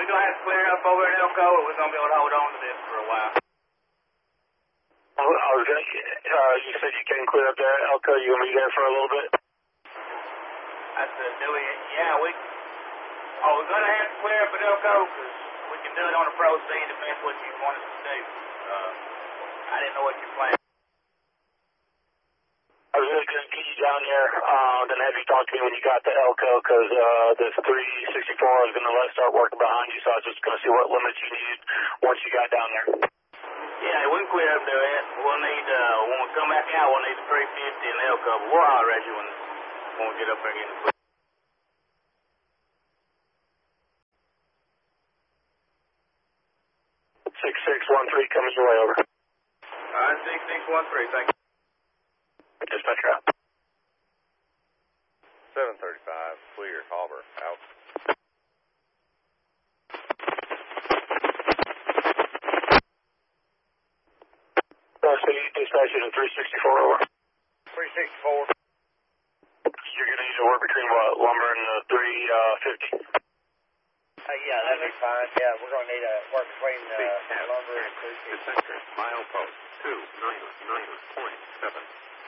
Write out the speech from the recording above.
we going to have to clear up over at Elko, or we're going to be able to hold on to this for a while? You said you can clear up there at Elko. You going to be there for a little bit? I said, yeah, we're going to have to clear up at Elko, because we can do it on a proceed if that's what you want us to do. I didn't know what your plan was. I was really going to get you down there, then have you talk to me when you got to Elko, because this 364 is going to start working behind you, so I was just going to see what limits you needed once you got down there. Yeah, we can clear up there. We'll need, when we come back out, we'll need the 350 and the Elko, but we're all ready when we get up there and get the clear. 6613 coming your way over. All right, 6613, thank you. Dispatcher out. 735, clear, Harbor, out. Dispatcher to 364 over. 364. You're going to need to work between lumber and the 350. Yeah, that'd be fine. Yeah, we're going to need to work between lumber and 350. Dispatcher, milepost 299.7.